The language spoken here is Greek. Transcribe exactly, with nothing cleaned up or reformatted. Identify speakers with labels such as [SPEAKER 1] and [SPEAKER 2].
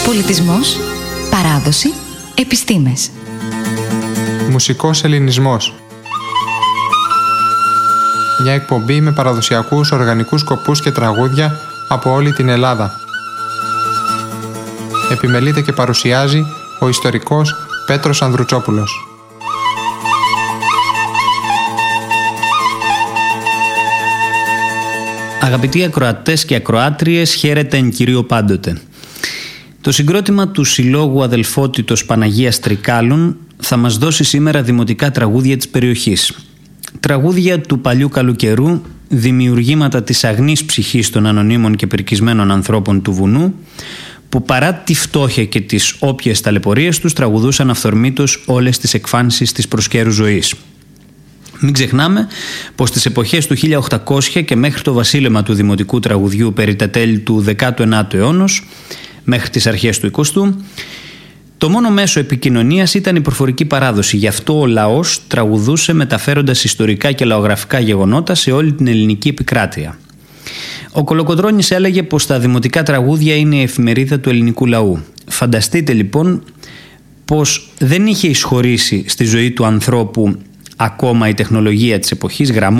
[SPEAKER 1] Πολιτισμός, παράδοση, επιστήμες.
[SPEAKER 2] Μουσικός ελληνισμός. Μια εκπομπή με παραδοσιακούς οργανικούς σκοπούς και τραγούδια από όλη την Ελλάδα. Επιμελείται και παρουσιάζει ο ιστορικός Πέτρος Ανδρουτσόπουλος.
[SPEAKER 3] Αγαπητοί ακροατές και ακροάτριες, χαίρετε εν κυρίω πάντοτε. Το συγκρότημα του Συλλόγου Αδελφότητος Παναγίας Τρικάλων θα μας δώσει σήμερα δημοτικά τραγούδια της περιοχής. Τραγούδια του παλιού καλού-καιρού, δημιουργήματα της αγνής ψυχής των ανωνύμων και περκισμένων ανθρώπων του βουνού, που παρά τη φτώχεια και τις όποιες ταλαιπωρίες τους τραγουδούσαν αυθορμήτως όλες τις εκφάνσεις της προσκαίρου ζωής. Μην ξεχνάμε πως στις εποχές του χίλια οκτακόσια και μέχρι το βασίλεμα του δημοτικού τραγουδιού περί τα τέλη του δέκατου ένατου αιώνος, μέχρι τις αρχές του εικοστού, το μόνο μέσο επικοινωνίας ήταν η προφορική παράδοση. Γι' αυτό ο λαός τραγουδούσε μεταφέροντας ιστορικά και λαογραφικά γεγονότα σε όλη την ελληνική επικράτεια. Ο Κολοκοντρώνης έλεγε πως τα δημοτικά τραγούδια είναι η εφημερίδα του ελληνικού λαού. Φανταστείτε λοιπόν πως δεν είχε εισχωρήσει στη ζωή του ανθρώπου ακόμα η τεχνολογία της εποχής, γραμμός,